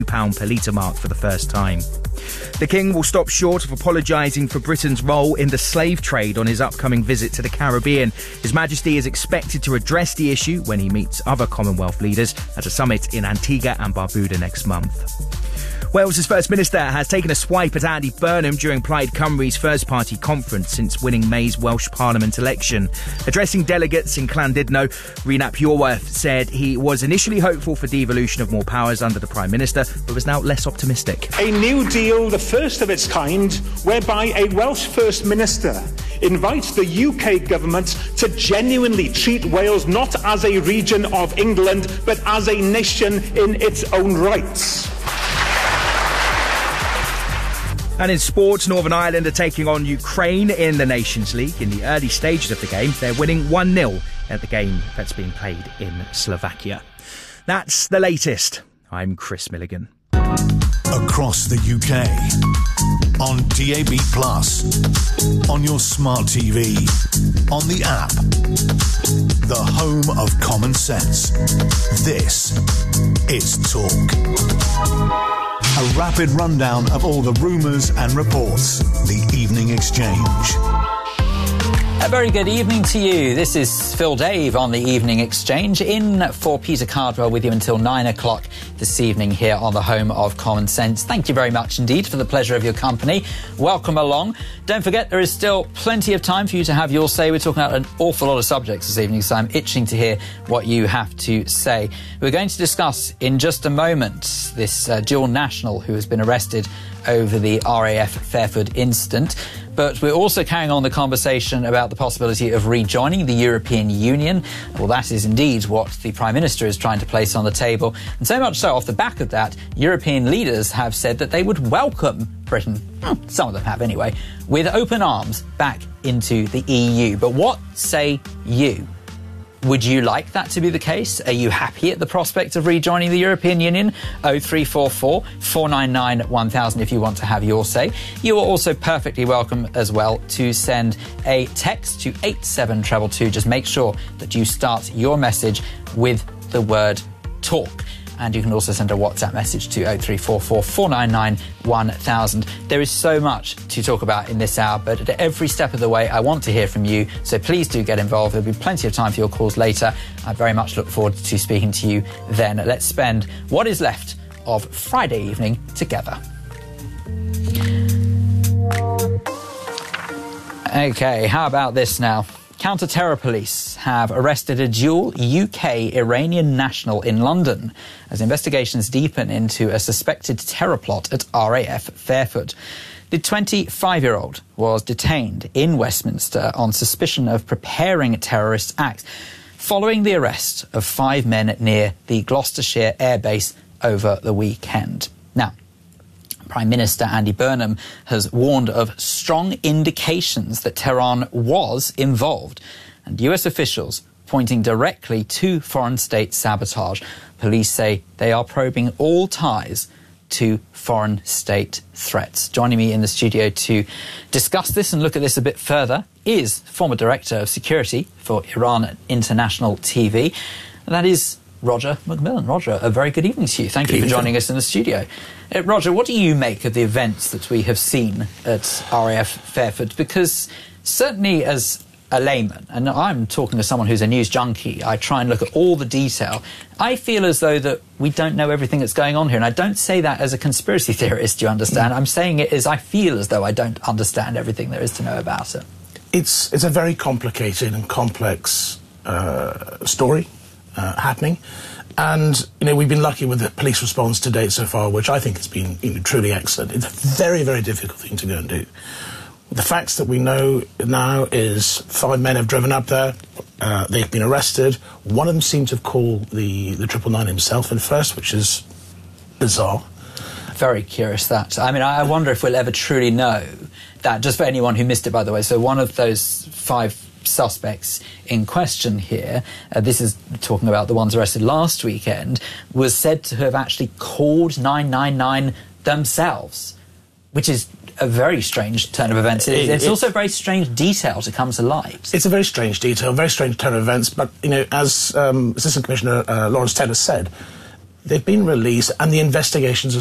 £2 per litre mark for the first time. The King will stop short of apologising for Britain's role in the slave trade on his upcoming visit to the Caribbean. His Majesty is expected to address the issue when he meets other Commonwealth leaders at a summit in Antigua and Barbuda next month. Wales's First Minister has taken a swipe at Andy Burnham during Plaid Cymru's First Party conference since winning May's Welsh Parliament election. Addressing delegates in Llandudno, Rhys Iorwerth said he was initially hopeful for devolution of more powers under the Prime Minister, but was now less optimistic. A new deal, the first of its kind, whereby a Welsh First Minister invites the UK government to genuinely treat Wales not as a region of England, but as a nation in its own rights. And in sports, Northern Ireland are taking on Ukraine in the Nations League. In the early stages of the game, they're winning 1-0 at the game that's being played in Slovakia. That's the latest. I'm Chris Milligan. Across the UK, on DAB+, on your smart TV, on the app, the home of common sense. This is Talk. A rapid rundown of all the rumours and reports. The Evening Exchange. A very good evening to you. This is Phil Dave on the Evening Exchange, in for Peter Cardwell with you until 9 o'clock this evening here on the home of Common Sense. Thank you very much indeed for the pleasure of your company. Welcome along. Don't forget, there is still plenty of time for you to have your say. We're talking about an awful lot of subjects this evening, so I'm itching to hear what you have to say. We're going to discuss in just a moment this dual national who has been arrested over the RAF Fairford incident. But we're also carrying on the conversation about the possibility of rejoining the European Union. Well, that is indeed what the Prime Minister is trying to place on the table. And so much so, off the back of that, European leaders have said that they would welcome Britain, some of them have anyway, with open arms back into the EU. But what say you? Would you like that to be the case? Are you happy at the prospect of rejoining the European Union? 0344 499 1000 if you want to have your say. You are also perfectly welcome as well to send a text to 87222. Just make sure that you start your message with the word talk. And you can also send a WhatsApp message to 0344 499 1000. There is so much to talk about in this hour, but at every step of the way, I want to hear from you. So please do get involved. There'll be plenty of time for your calls later. I very much look forward to speaking to you then. Let's spend what is left of Friday evening together. OK, how about this now? Counter-terror police have arrested a dual UK-Iranian national in London as investigations deepen into a suspected terror plot at RAF Fairford. The 25-year-old was detained in Westminster on suspicion of preparing a terrorist act following the arrest of 5 men near the Gloucestershire Air Base over the weekend. Now, Prime Minister Andy Burnham has warned of strong indications that Tehran was involved, and US officials pointing directly to foreign state sabotage. Police say they are probing all ties to foreign state threats. Joining me in the studio to discuss this and look at this a bit further is former Director of Security for Iran International TV, and that is Roger Macmillan. Roger, a very good evening to you. Thank you for joining us in the studio. Roger, what do you make of the events that we have seen at RAF Fairford? Because certainly as a layman, and I'm talking to someone who's a news junkie, I try and look at all the detail. I feel as though that we don't know everything that's going on here, and I don't say that as a conspiracy theorist, you understand? I'm saying it as I feel as though I don't understand everything there is to know about it. It's a very complicated and complex story happening, and we've been lucky with the police response to date so far, which I think has been truly excellent. It's a very, very difficult thing to go and do. The facts that we know now is 5 men have driven up there. They've been arrested. One of them seemed to have called the 999 himself at first, which is bizarre. Very curious, that. I mean, I wonder if we'll ever truly know that, just for anyone who missed it, by the way. So one of those 5 suspects in question here, this is talking about the ones arrested last weekend, was said to have actually called 999 themselves, which is a very strange turn of events. It's also a very strange detail to come to light. It's a very strange detail, very strange turn of events, but, as Assistant Commissioner Lawrence Taylor said, They've been released, and the investigations